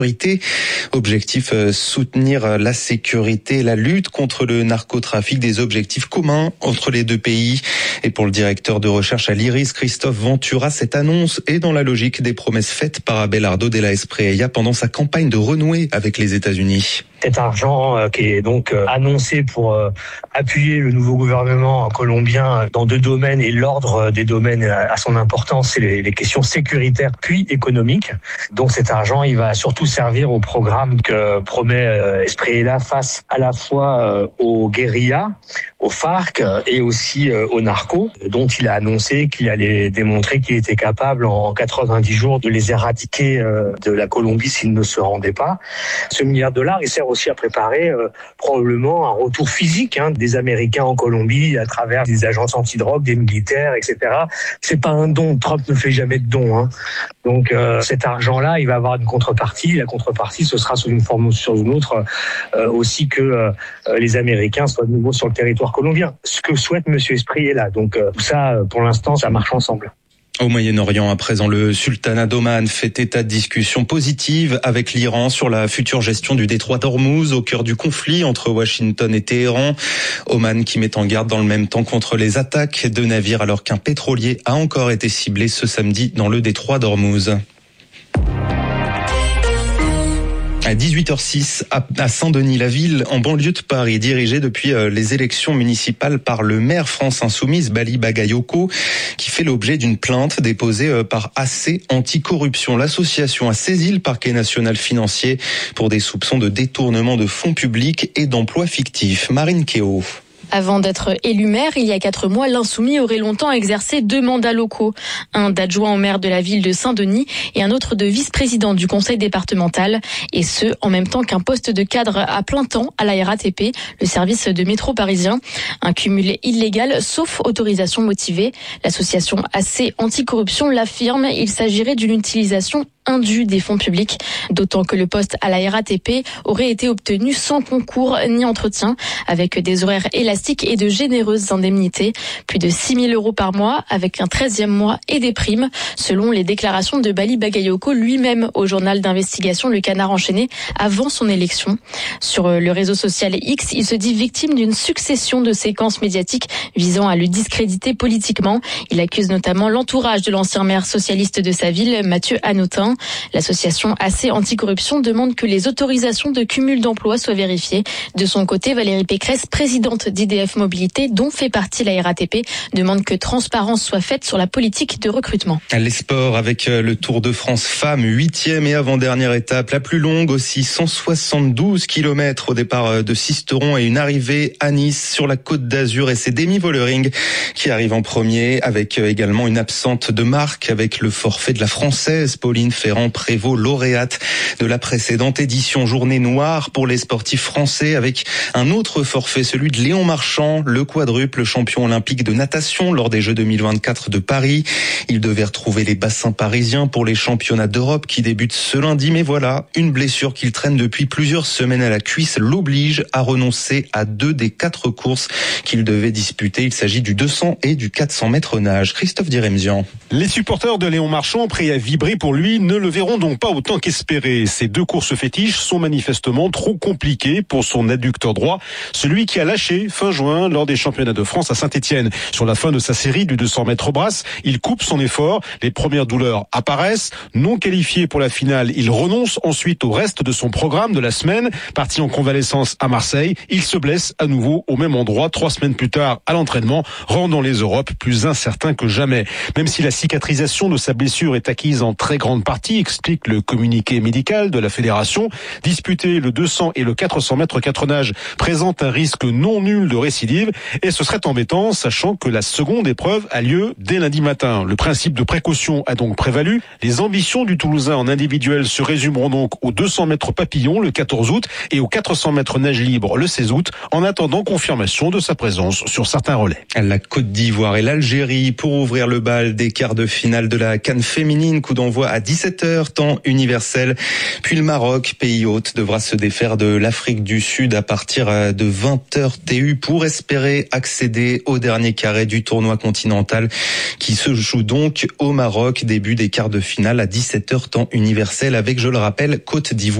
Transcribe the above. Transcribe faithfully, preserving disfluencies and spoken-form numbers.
Objectif, soutenir la sécurité et la lutte contre le narcotrafic, des objectifs communs entre les deux pays. Et pour le directeur de recherche à l'Iris, Christophe Ventura, cette annonce est dans la logique des promesses faites par Abelardo Della Espriella pendant sa campagne de renouer avec les États-Unis. Cet argent euh, qui est donc euh, annoncé pour euh, appuyer le nouveau gouvernement colombien dans deux domaines, et l'ordre des domaines a son importance, c'est les, les questions sécuritaires puis économiques. Donc cet argent, il va surtout servir au programme que promet euh, Espriella face à la fois euh, aux guérillas, aux FARC et aussi euh, aux narcos, dont il a annoncé qu'il allait démontrer qu'il était capable en quatre-vingt-dix jours de les éradiquer euh, de la Colombie s'ils ne se rendaient pas. Ce milliard de dollars, il sert aussi à préparer euh, probablement un retour physique hein, des Américains en Colombie à travers des agences antidrogue, des militaires, et cetera. C'est pas un don. Trump ne fait jamais de don. Hein. Donc euh, cet argent-là, il va avoir une contrepartie. La contrepartie, ce sera sous une forme ou sur une autre euh, aussi que euh, les Américains soient de nouveau sur le territoire colombien. Ce que souhaite M. Espriella. Donc euh, tout ça, pour l'instant, ça marche ensemble. Au Moyen-Orient, à présent, le sultanat d'Oman fait état de discussions positives avec l'Iran sur la future gestion du détroit d'Ormuz, au cœur du conflit entre Washington et Téhéran. Oman qui met en garde dans le même temps contre les attaques de navires alors qu'un pétrolier a encore été ciblé ce samedi dans le détroit d'Ormuz. À dix-huit heures six, à Saint-Denis-la-Ville, en banlieue de Paris, dirigée depuis les élections municipales par le maire France Insoumise, Bali Bagayoko, qui fait l'objet d'une plainte déposée par A C Anticorruption. L'association a saisi le parquet national financier pour des soupçons de détournement de fonds publics et d'emplois fictifs. Marine Kéo. Avant d'être élu maire, il y a quatre mois, l'insoumis aurait longtemps exercé deux mandats locaux. Un d'adjoint au maire de la ville de Saint-Denis et un autre de vice-président du conseil départemental. Et ce, en même temps qu'un poste de cadre à plein temps à la R A T P, le service de métro parisien. Un cumul illégal, sauf autorisation motivée. L'association A C Anticorruption l'affirme, il s'agirait d'une utilisation indue des fonds publics, d'autant que le poste à la R A T P aurait été obtenu sans concours ni entretien, avec des horaires élastiques et de généreuses indemnités. Plus de six mille euros par mois, avec un treizième mois et des primes, selon les déclarations de Bali Bagayoko lui-même au journal d'investigation Le Canard enchaîné avant son élection. Sur le réseau social X, il se dit victime d'une succession de séquences médiatiques visant à le discréditer politiquement. Il accuse notamment l'entourage de l'ancien maire socialiste de sa ville, Mathieu Hanotin. L'association A C Anticorruption demande que les autorisations de cumul d'emplois soient vérifiées. De son côté, Valérie Pécresse, présidente d'I D F Mobilité, dont fait partie la R A T P, demande que transparence soit faite sur la politique de recrutement. Les sports avec le Tour de France Femmes, huitième et avant-dernière étape, la plus longue aussi, cent soixante-douze kilomètres au départ de Sisteron et une arrivée à Nice sur la Côte d'Azur, et c'est Demi Vollering qui arrive en premier avec également une absente de marque avec le forfait de la Française Pauline Ferrand-Prévot, lauréate de la précédente édition. Journée noire pour les sportifs français avec un autre forfait, celui de Léon Marchand, le quadruple champion olympique de natation lors des Jeux deux mille vingt-quatre de Paris. Il devait retrouver les bassins parisiens pour les championnats d'Europe qui débutent ce lundi, mais voilà, une blessure qu'il traîne depuis plusieurs semaines à la cuisse l'oblige à renoncer à deux des quatre courses qu'il devait disputer. Il s'agit du deux cents et du quatre cents mètres nage. Christophe Diremzian. Les supporters de Léon Marchand, prêts à vibrer pour lui, ne le verront donc pas autant qu'espéré. Ces deux courses fétiches sont manifestement trop compliquées pour son adducteur droit, celui qui a lâché fin juin lors des championnats de France à Saint-Étienne. Sur la fin de sa série du deux cents mètres brasse, il coupe son effort, les premières douleurs apparaissent, non qualifié pour la finale, il renonce ensuite au reste de son programme de la semaine. Parti en convalescence à Marseille, il se blesse à nouveau au même endroit trois semaines plus tard à l'entraînement, rendant les Europes plus incertains que jamais. Même si la cicatrisation de sa blessure est acquise en très grande partie, explique le communiqué médical de la fédération, disputer le deux cents et le quatre cents mètres quatre nage présente un risque non nul de récidive, et ce serait embêtant sachant que la seconde épreuve a lieu dès lundi matin. Le principe de précaution a donc prévalu. Les ambitions du Toulousain en individuel se résumeront donc aux deux cents mètres papillon le quatorze août et aux quatre cents mètres nage libre le seize août, en attendant confirmation de sa présence sur certains relais. La Côte d'Ivoire et l'Algérie pour ouvrir le bal des quarts de finale de la CAN féminine, coup d'envoi à dix-sept dix-sept heures, temps universel. Puis le Maroc, pays hôte, devra se défaire de l'Afrique du Sud à partir de vingt heures T U pour espérer accéder au dernier carré du tournoi continental qui se joue donc au Maroc. Début des quarts de finale à dix-sept heures, temps universel avec, je le rappelle, Côte d'Ivoire.